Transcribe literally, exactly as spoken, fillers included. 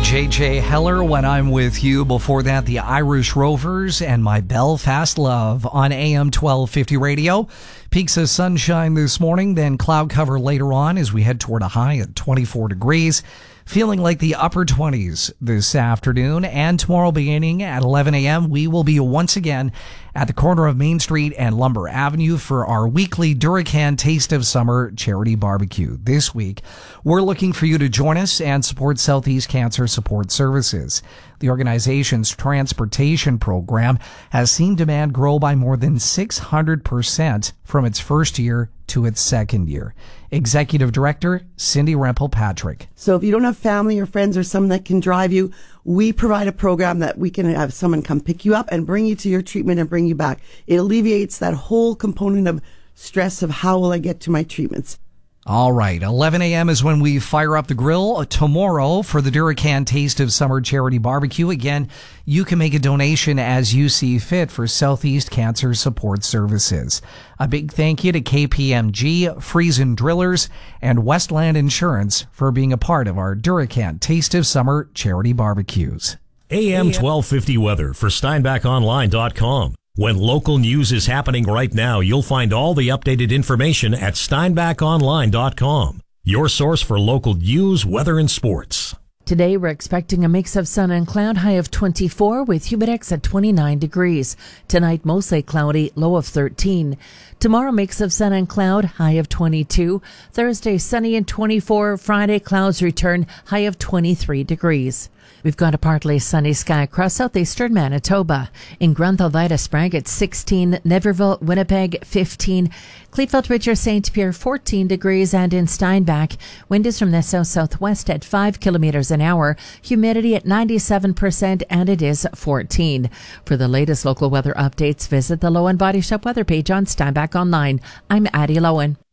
J J Heller when I'm with you. Before that, the Irish Rovers and My Belfast Love on A M twelve fifty radio. Peaks of sunshine this morning, then cloud cover later on as we head toward a high at twenty-four degrees. Feeling like the upper twenties this afternoon, and tomorrow beginning at eleven a.m. we will be once again at the corner of Main Street and Lumber Avenue for our weekly Duracan Taste of Summer charity barbecue. This week, we're looking for you to join us and support Southeast Cancer Support Services. The organization's transportation program has seen demand grow by more than six hundred percent from its first year to its second year. Executive Director Cindy Rempel-Patrick. So if you don't have family or friends or someone that can drive you, we provide a program that we can have someone come pick you up and bring you to your treatment and bring you back. It alleviates that whole component of stress of how will I get to my treatments. All right, eleven a.m. is when we fire up the grill tomorrow for the Duracan Taste of Summer charity barbecue. Again, you can make a donation as you see fit for Southeast Cancer Support Services. A big thank you to K P M G, Friesen Drillers, and Westland Insurance for being a part of our Duracan Taste of Summer charity barbecues. A M twelve fifty weather for Steinbach Online dot com. When local news is happening right now, you'll find all the updated information at Steinbach Online dot com, your source for local news, weather, and sports. Today, we're expecting a mix of sun and cloud, high of twenty-four with humidex at twenty-nine degrees. Tonight, mostly cloudy, low of thirteen. Tomorrow, mix of sun and cloud, high of twenty-two. Thursday, sunny and twenty-four. Friday, clouds return, high of twenty-three degrees. We've got a partly sunny sky across southeastern Manitoba. In Grunthal, Sprague at sixteen, Neverville, Winnipeg, fifteen, Kleefeld Ridge or Saint Pierre, fourteen degrees, and in Steinbach, wind is from the south-southwest at five kilometers an hour, humidity at ninety-seven percent, and it is fourteen. For the latest local weather updates, visit the Lowen Body Shop weather page on Steinbach Online. I'm Addie Lowen.